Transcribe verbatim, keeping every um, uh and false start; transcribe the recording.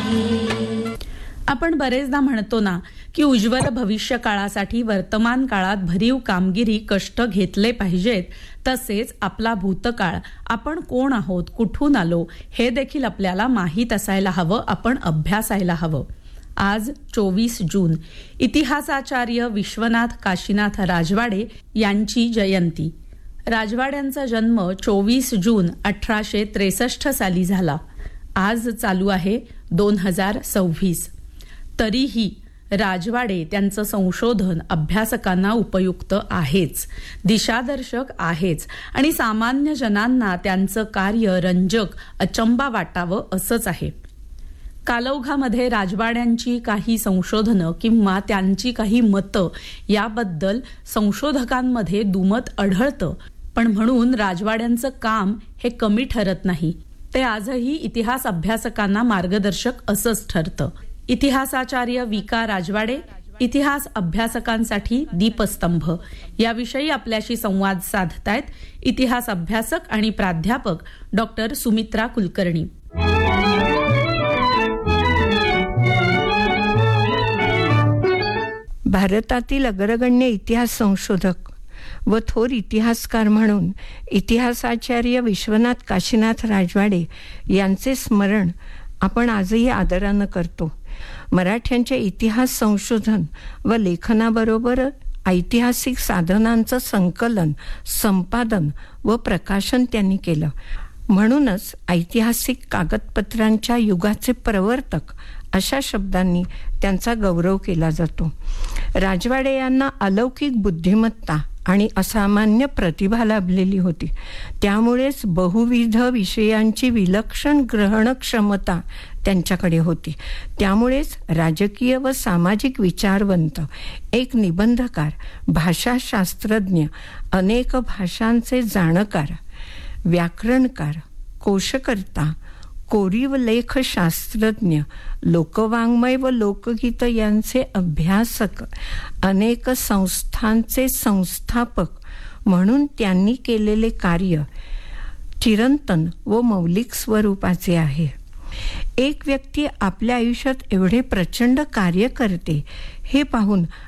आपण बरेचदा म्हणतो ना की उज्ज्वल भविष्य काळासाठी वर्तमान काळात भरीव कामगिरी कष्ट घेतले पाहिजेत, तसेच आपला भूतकाळ, आपण कोण आहोत, कुठून आलो हे देखील आपल्याला माहीत असायला हवं, आपण अभ्यासायला हवं. आज चोवीस जून, इतिहासाचार्य विश्वनाथ काशीनाथ राजवाडे यांची जयंती. राजवाड्यांचा जन्म चोवीस जून अठराशे त्रेसष्ट साली झाला. आज चालू आहे दोन हजार सव्वीस. तरीही राजवाडे त्यांचं संशोधन अभ्यासकांना उपयुक्त आहेच, दिशादर्शक आहेच आणि सामान्य जनांना त्यांचं कार्य रंजक, अचंबा वाटावं असंच आहे. कालौघामध्ये राजवाड्यांची काही संशोधनं किंवा त्यांची काही मतं याबद्दल संशोधकांमध्ये दुमत आढळतं, पण म्हणून राजवाड्यांचं काम हे कमी ठरत नाही. ते आजही इतिहास अभ्यासकांना मार्गदर्शक असंच ठरतं. इतिहासाचार्य विका राजवाडे, इतिहास अभ्यासकांसाठी दीपस्तंभ, याविषयी आपल्याशी संवाद साधतायत इतिहास अभ्यासक आणि प्राध्यापक डॉक्टर सुमित्रा कुलकर्णी. भारतातील अग्रगण्य इतिहास संशोधक व थोर इतिहासकार म्हणून इतिहासाचार्य विश्वनाथ काशीनाथ राजवाडे यांचे स्मरण आपण आजही आदरानं करतो. मराठ्यांच्या इतिहास संशोधन व लेखनाबरोबर ऐतिहासिक साधनांचं संकलन, संपादन व प्रकाशन त्यांनी केलं. म्हणूनच ऐतिहासिक कागदपत्रांच्या युगाचे प्रवर्तक अशा शब्दांनी त्यांचा गौरव केला जातो. राजवाडे यांना अलौकिक बुद्धिमत्ता आणि असामान्य प्रतिभा लाभलेली होती. त्यामुळेच बहुविध विषयांची विलक्षण ग्रहण क्षमता त्यांच्याकडे होती. त्यामुळेच राजकीय व सामाजिक विचारवंत, एक निबंधकार, भाषाशास्त्रज्ञ, अनेक भाषांचे जाणकार, व्याकरणकार, कोशकर्ता, कोरीव लेख शास्त्रज्ञ, लोकवाङ्मय व लोकगीत यांचे अभ्यासक, अनेक संस्थांचे संस्थापक म्हणून त्यांनी केलेले कार्य चिरंतन व मौलिक स्वरूपाचे आहे. एक व्यक्ती आपल्या आयुष्यात एवढे प्रचंड कार्य करते हे पाहून